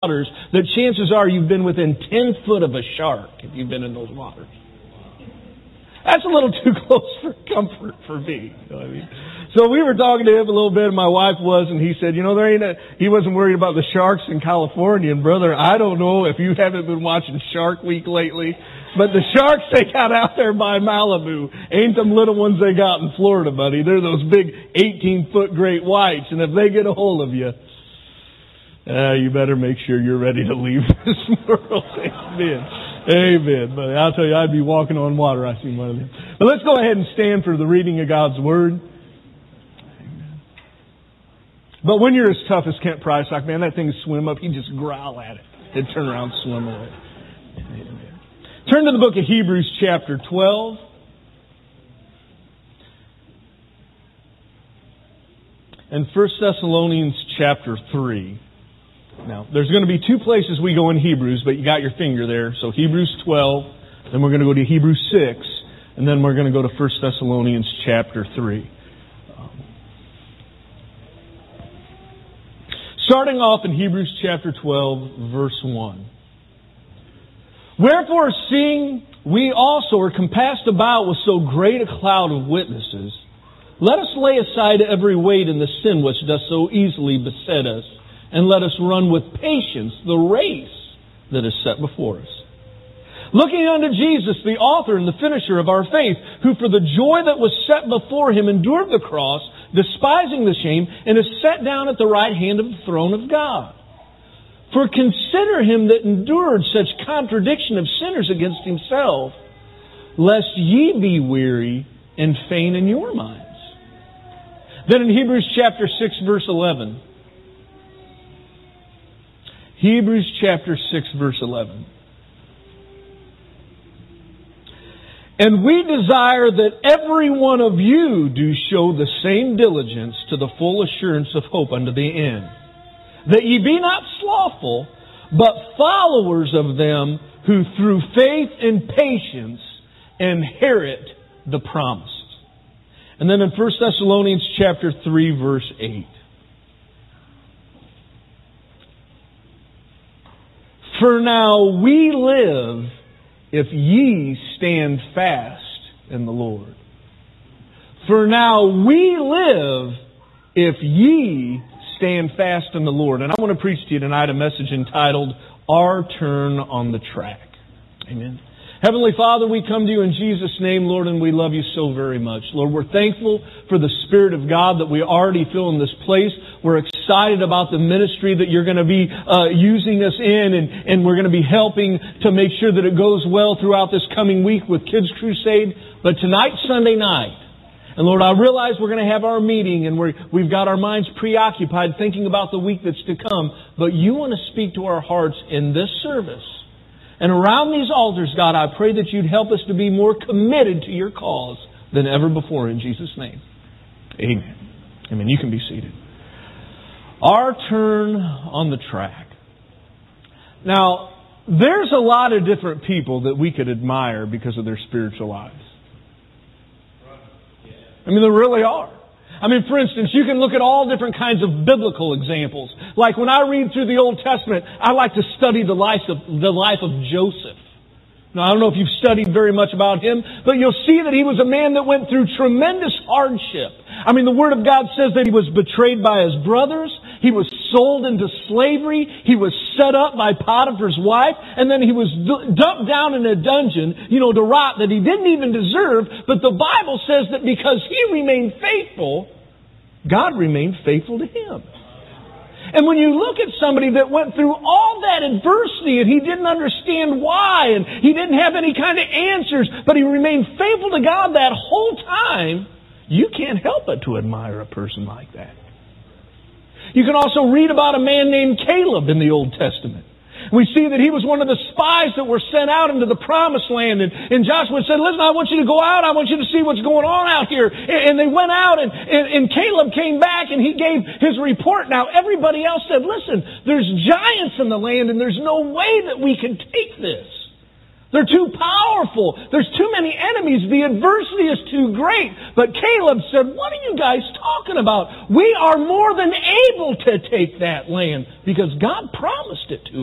waters that chances are you've been within 10 foot of a shark if you've been in those waters. That's a little too close for comfort for me. You know what I mean? So we were talking to him a little bit, and my wife was, and he said, he wasn't worried about the sharks in California. And brother, I don't know if you haven't been watching Shark Week lately, but the sharks they got out there by Malibu ain't them little ones they got in Florida, buddy. They're those big 18-foot great whites, and if they get a hold of you, you better make sure you're ready to leave this world. Amen. Amen. But I'll tell you, I'd be walking on water. I seen one of them. But let's go ahead and stand for the reading of God's Word. Amen. But when you're as tough as Kent Price, like, man, that thing swim up, you just growl at it. It'd turn around and swim away. Amen. Turn to the book of Hebrews chapter 12. And 1 Thessalonians chapter 3. Now, there's going to be two places we go in Hebrews, but you got your finger there. So Hebrews 12, then we're going to go to Hebrews 6, and then we're going to go to 1 Thessalonians chapter 3. Starting off in Hebrews chapter 12, verse 1. Wherefore, seeing we also are compassed about with so great a cloud of witnesses, let us lay aside every weight and the sin which doth so easily beset us, and let us run with patience the race that is set before us. Looking unto Jesus, the author and the finisher of our faith, who for the joy that was set before Him endured the cross, despising the shame, and is set down at the right hand of the throne of God. For consider Him that endured such contradiction of sinners against Himself, lest ye be weary and faint in your minds. Then in Hebrews chapter 6, verse 11, Hebrews chapter 6, verse 11. And we desire that every one of you do show the same diligence to the full assurance of hope unto the end, that ye be not slothful, but followers of them who through faith and patience inherit the promises. And then in 1 Thessalonians chapter 3, verse 8. For now we live if ye stand fast in the Lord. For now we live if ye stand fast in the Lord. And I want to preach to you tonight a message entitled, Our Turn on the Track. Amen. Heavenly Father, we come to you in Jesus' name, Lord, and we love you so very much. Lord, we're thankful for the Spirit of God that we already feel in this place. We're excited about the ministry that you're going to be using us in, and we're going to be helping to make sure that it goes well throughout this coming week with Kids Crusade. But tonight's Sunday night, and Lord, I realize we're going to have our meeting, and we've got our minds preoccupied thinking about the week that's to come, but you want to speak to our hearts in this service. And around these altars, God, I pray that you'd help us to be more committed to your cause than ever before in Jesus' name. Amen. Amen. You can be seated. Our turn on the track. Now, there's a lot of different people that we could admire because of their spiritual lives. I mean, there really are. I mean, for instance, you can look at all different kinds of biblical examples. Like when I read through the Old Testament, I like to study the life of Joseph. Now, I don't know if you've studied very much about him, but you'll see that he was a man that went through tremendous hardship. I mean, the Word of God says that he was betrayed by his brothers. He was sold into slavery. He was set up by Potiphar's wife. And then he was dumped down in a dungeon, to rot that he didn't even deserve. But the Bible says that because he remained faithful, God remained faithful to him. And when you look at somebody that went through all that adversity and he didn't understand why and he didn't have any kind of answers, but he remained faithful to God that whole time, you can't help but to admire a person like that. You can also read about a man named Caleb in the Old Testament. We see that he was one of the spies that were sent out into the Promised Land. And Joshua said, listen, I want you to go out. I want you to see what's going on out here. And they went out and Caleb came back and he gave his report. Now, everybody else said, listen, there's giants in the land and there's no way that we can take this. They're too powerful. There's too many enemies. The adversity is too great. But Caleb said, what are you guys talking about? We are more than able to take that land because God promised it to us.